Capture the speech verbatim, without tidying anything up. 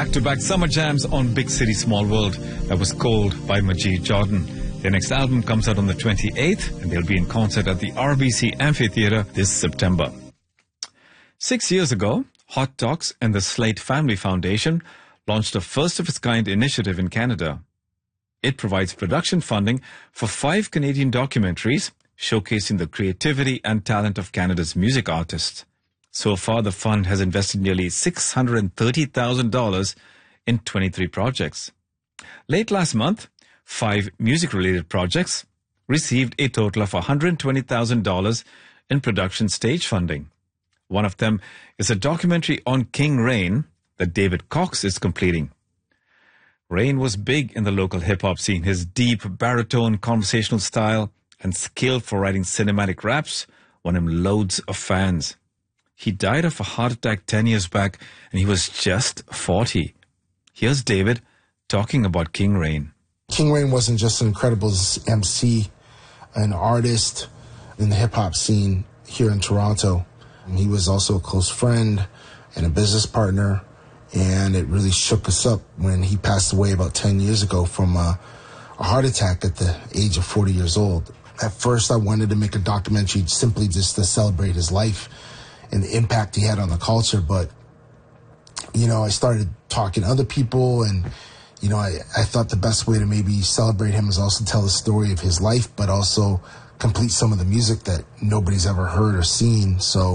back-to-back summer jams on Big City Small World. That was Cold by Majid Jordan. Their next album comes out on the twenty-eighth, and they'll be in concert at the R B C Amphitheatre this September. Six years ago, Hot Talks and the Slate Family Foundation launched a first-of-its-kind initiative in Canada. It provides production funding for five Canadian documentaries showcasing the creativity and talent of Canada's music artists. So far, the fund has invested nearly six hundred thirty thousand dollars in twenty-three projects. Late last month, five music-related projects received a total of one hundred twenty thousand dollars in production stage funding. One of them is a documentary on King Rain that David Cox is completing. Rain was big in the local hip-hop scene. His deep baritone conversational style and skill for writing cinematic raps won him loads of fans. He died of a heart attack ten years back, and he was just forty. Here's David talking about King Rain. King Rain wasn't just an incredible M C, an artist in the hip-hop scene here in Toronto. He was also a close friend and a business partner, and it really shook us up when he passed away about ten years ago from a, a heart attack at the age of forty years old. At first, I wanted to make a documentary simply just to celebrate his life and the impact he had on the culture, but, you know, I started talking to other people, and, you know, I, I thought the best way to maybe celebrate him is also tell the story of his life, but also complete some of the music that nobody's ever heard or seen. So